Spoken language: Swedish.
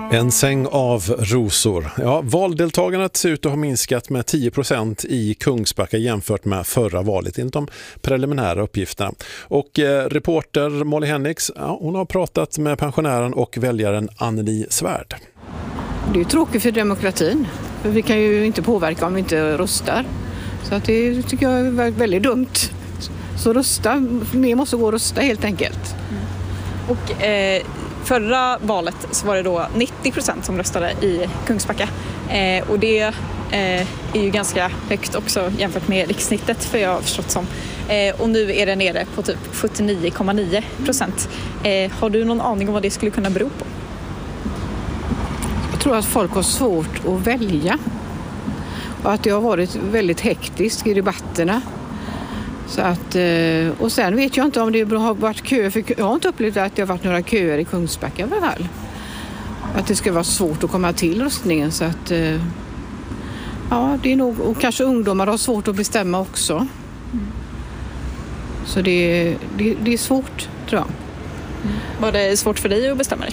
En säng av rosor. Ja, valdeltagandet ser ut att ha minskat med 10% i Kungsbacka jämfört med förra valet enligt de preliminära uppgifterna. Och reporter Molly Henriks, hon har pratat med pensionären och väljaren Anneli Svärd. Det är ju tråkigt för demokratin, för vi kan ju inte påverka om vi inte röstar. Så att det tycker jag är väldigt dumt. Så mer måste gå och rösta helt enkelt. Och förra valet så var det då 90% som röstade i Kungsbacka. Och det är ju ganska högt också jämfört med rikssnittet, för jag har förstått som. Och nu är det nere på typ 79,9%. Har du någon aning om vad det skulle kunna bero på? Jag tror att folk har svårt att välja. Och att det har varit väldigt hektiskt i debatterna. Så att, och sen vet jag inte om det har varit köer, för jag har inte upplevt att det har varit några köer i Kungsbacka i alla fall. Att det ska vara svårt att komma till röstningen, så att ja, det är nog, och kanske ungdomar har svårt att bestämma också. Så det är svårt, tror jag. Var det svårt för dig att bestämma dig?